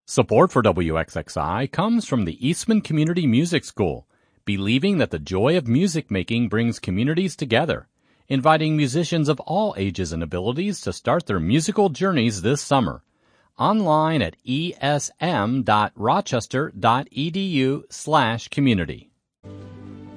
Support for WXXI comes from the Eastman Community Music School, believing that the joy of music making brings communities together, inviting musicians of all ages and abilities to start their musical journeys this summer. Online at esm.rochester.edu/community.